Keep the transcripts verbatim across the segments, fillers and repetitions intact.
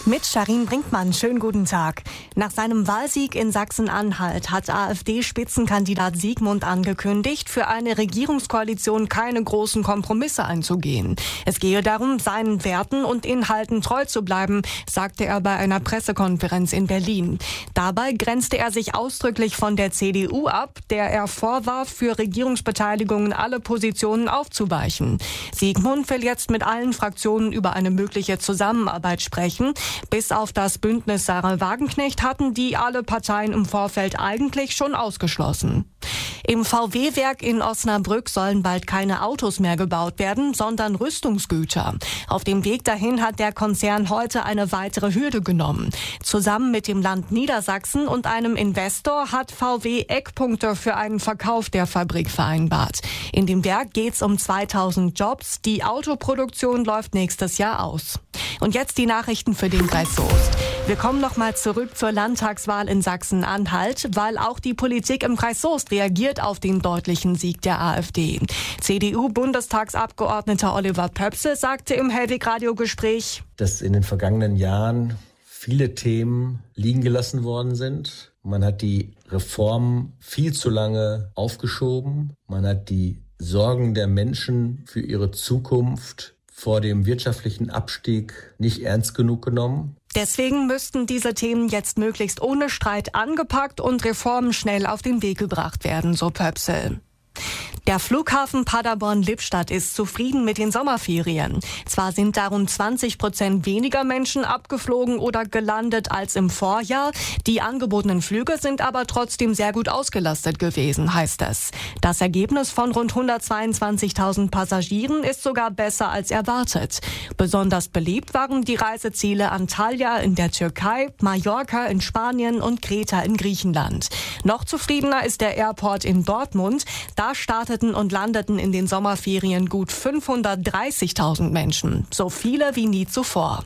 Mit Sharin Brinkmann, schönen guten Tag. Nach seinem Wahlsieg in Sachsen-Anhalt hat AfD-Spitzenkandidat Siegmund angekündigt, für eine Regierungskoalition keine großen Kompromisse einzugehen. Es gehe darum, seinen Werten und Inhalten treu zu bleiben, sagte er bei einer Pressekonferenz in Berlin. Dabei grenzte er sich ausdrücklich von der C D U ab, der er vorwarf, für Regierungsbeteiligungen alle Positionen aufzuweichen. Siegmund will jetzt mit allen Fraktionen über eine mögliche Zusammenarbeit sprechen. Bis auf das Bündnis Sarah Wagenknecht hatten die alle Parteien im Vorfeld eigentlich schon ausgeschlossen. Im V W-Werk in Osnabrück sollen bald keine Autos mehr gebaut werden, sondern Rüstungsgüter. Auf dem Weg dahin hat der Konzern heute eine weitere Hürde genommen. Zusammen mit dem Land Niedersachsen und einem Investor hat V W Eckpunkte für einen Verkauf der Fabrik vereinbart. In dem Werk geht es um zweitausend Jobs. Die Autoproduktion läuft nächstes Jahr aus. Und jetzt die Nachrichten für den Kreis Soest. Wir kommen noch mal zurück zur Landtagswahl in Sachsen-Anhalt, weil auch die Politik im Kreis Soest reagiert auf den deutlichen Sieg der AfD. C D U-Bundestagsabgeordneter Oliver Pöpsel sagte im Hellwig-Radio-Gespräch, dass in den vergangenen Jahren viele Themen liegen gelassen worden sind. Man hat die Reformen viel zu lange aufgeschoben. Man hat die Sorgen der Menschen für ihre Zukunft vor dem wirtschaftlichen Abstieg nicht ernst genug genommen. Deswegen müssten diese Themen jetzt möglichst ohne Streit angepackt und Reformen schnell auf den Weg gebracht werden, so Pöpsel. Der Flughafen Paderborn-Lippstadt ist zufrieden mit den Sommerferien. Zwar sind darum zwanzig Prozent weniger Menschen abgeflogen oder gelandet als im Vorjahr. Die angebotenen Flüge sind aber trotzdem sehr gut ausgelastet gewesen, heißt es. Das Ergebnis von rund hundertzweiundzwanzigtausend Passagieren ist sogar besser als erwartet. Besonders beliebt waren die Reiseziele Antalya in der Türkei, Mallorca in Spanien und Kreta in Griechenland. Noch zufriedener ist der Airport in Dortmund. Da starteten und landeten in den Sommerferien gut fünfhundertdreißigtausend Menschen, so viele wie nie zuvor.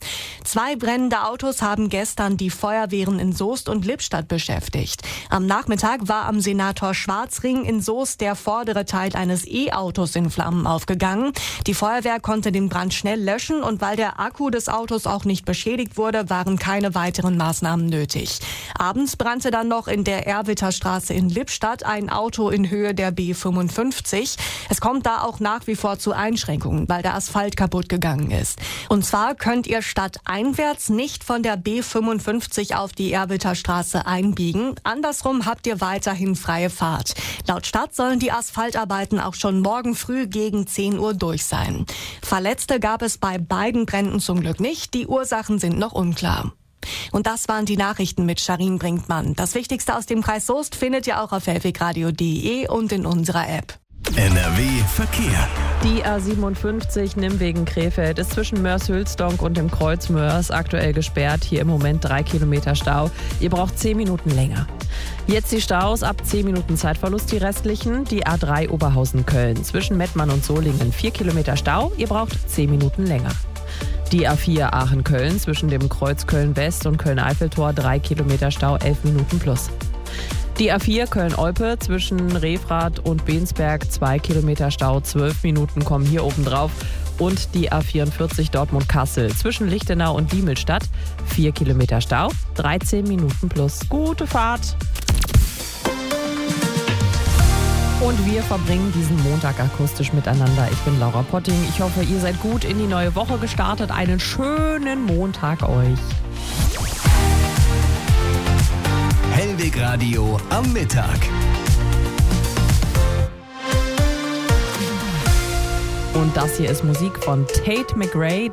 Zwei brennende Autos haben gestern die Feuerwehren in Soest und Lippstadt beschäftigt. Am Nachmittag war am Senator-Schwarz-Ring in Soest der vordere Teil eines E-Autos in Flammen aufgegangen. Die Feuerwehr konnte den Brand schnell löschen und weil der Akku des Autos auch nicht beschädigt wurde, waren keine weiteren Maßnahmen nötig. Abends brannte dann noch in der Erwitterstraße in Lippstadt ein Auto in Höhe der B fünfundfünfzig. Es kommt da auch nach wie vor zu Einschränkungen, weil der Asphalt kaputt gegangen ist. Und zwar könnt ihr stadteinwärts nicht von der B fünfundfünfzig auf die Erwitterstraße einbiegen. Andersrum habt ihr weiterhin freie Fahrt. Laut Stadt sollen die Asphaltarbeiten auch schon morgen früh gegen zehn Uhr durch sein. Verletzte gab es bei beiden Bränden zum Glück nicht. Die Ursachen sind noch unklar. Und das waren die Nachrichten mit Sharin Brinkmann. Das Wichtigste aus dem Kreis Soest findet ihr auch auf hellwegradio punkt de und in unserer App. N R W Verkehr. Die A siebenundfünfzig Nimwegen-Krefeld ist zwischen Mörs-Hülsdonk und dem Kreuz Mörs aktuell gesperrt. Hier im Moment drei Kilometer Stau. Ihr braucht zehn Minuten länger. Jetzt die Staus, ab zehn Minuten Zeitverlust die restlichen. Die A drei Oberhausen-Köln zwischen Mettmann und Solingen vier Kilometer Stau. Ihr braucht zehn Minuten länger. Die A vier Aachen-Köln zwischen dem Kreuz Köln-West und Köln-Eiffeltor drei Kilometer Stau, elf Minuten plus. Die A vier Köln-Olpe zwischen Refrath und Bensberg zwei Kilometer Stau, zwölf Minuten kommen hier oben drauf. Und die A vierundvierzig Dortmund-Kassel zwischen Lichtenau und Diemelstadt vier Kilometer Stau, dreizehn Minuten plus. Gute Fahrt! Und wir verbringen diesen Montag akustisch miteinander. Ich bin Laura Potting. Ich hoffe, ihr seid gut in die neue Woche gestartet. Einen schönen Montag euch. Hellwegradio am Mittag. Und das hier ist Musik von Tate McRae.